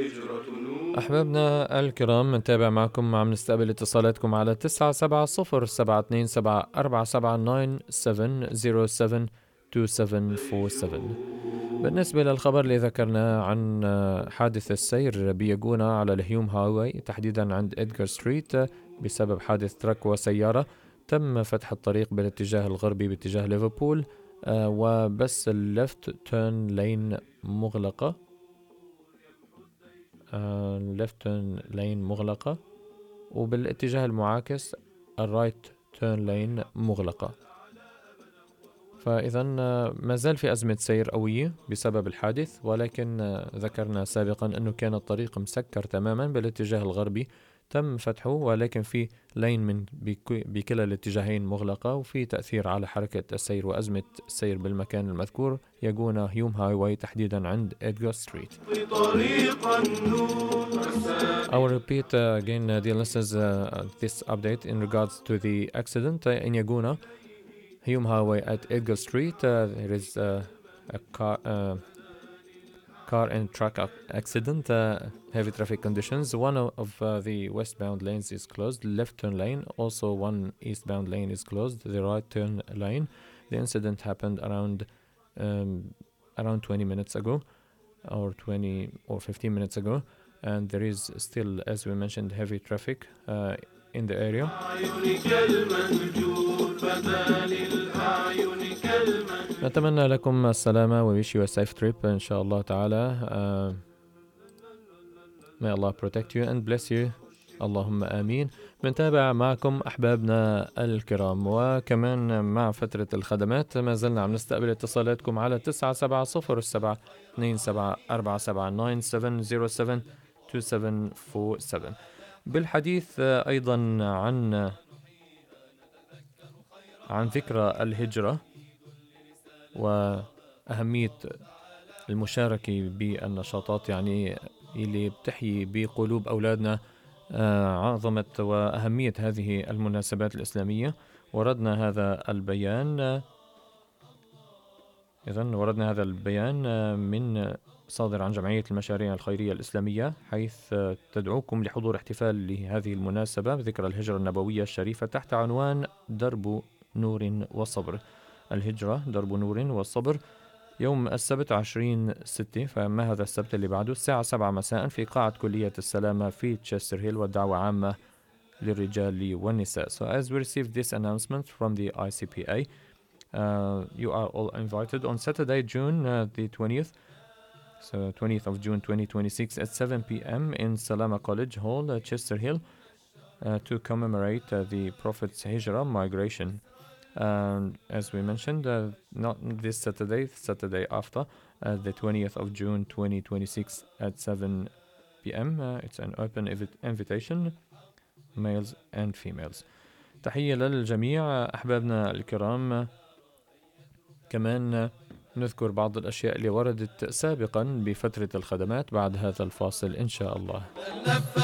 أحبابنا الكرام، نتابع معكم، عم نستقبل اتصالاتكم على 970-747-9797-9747. بالنسبة للخبر اللي ذكرناه عن حادث السير بيجونا على الهيوم هاوي تحديدا عند إدغار ستريت بسبب حادث ترك وسيارة، تم فتح الطريق بالاتجاه الغربي باتجاه ليفربول، وبس الليفت تيرن لين مغلقة. left turn lane مغلقة، وبالاتجاه المعاكس الرايت تيرن لين مغلقة. فإذا ما زال في أزمة سير قوية بسبب الحادث، ولكن ذكرنا سابقا أنه كان الطريق مسكر تماما بالاتجاه الغربي، تم فتحه، ولكن في لين من بكلا الاتجاهين مغلقة، وفي تأثير على حركة السير وأزمة السير بالمكان المذكور يجونا هيوم هاي واي تحديدا عند إدغار ستريت. I will repeat again, dear listeners, this update in regards to the accident in Yaguna Hume Highway at Edgar Street. There is a car and truck accident, heavy traffic conditions. One of the westbound lanes is closed, left turn lane. Also one eastbound lane is closed, the right turn lane. The incident happened around 20 minutes ago, or 20 or 15 minutes ago. And there is still, as we mentioned, heavy traffic in the area. نتمنى لكم السلامة و wish you a safe trip إن شاء الله تعالى. May Allah protect you and bless you. اللهم آمين. بنتابع معكم أحبابنا الكرام، وكمان مع فترة الخدمات ما زلنا عم نستقبل اتصالاتكم على 9707-2747-9707-2747. بالحديث أيضا عن ذكرى الهجرة وأهمية المشاركة بالنشاطات، يعني اللي بتحيي بقلوب أولادنا عظمة وأهمية هذه المناسبات الإسلامية. وردنا هذا البيان من صادر عن جمعية المشاريع الخيرية الإسلامية، حيث تدعوكم لحضور احتفال لهذه المناسبة بذكرى الهجرة النبوية الشريفة تحت عنوان درب نور وصبر. الهجرة درب نور والصبر، يوم السبت 20/6، فما هذا السبت اللي بعده، الساعة 7 مساء في قاعة كلية السلامة في تشستر هيل، والدعوة عامة للرجال والنساء. So as we received this announcement from the ICPA, you are all invited on Saturday, June the 20th, so 20th of June 2026 at 7 p.m. in Salama College Hall, Chester Hill, to commemorate the Prophet's Hijrah migration. As we mentioned, not this Saturday, Saturday after, the 20th of June 2026 at 7 p.m. It's an open invitation, males and females. تحية للجميع أحبابنا الكرام. كمان نذكر بعض الأشياء اللي وردت سابقا بفترة الخدمات بعد هذا الفاصل إن شاء الله.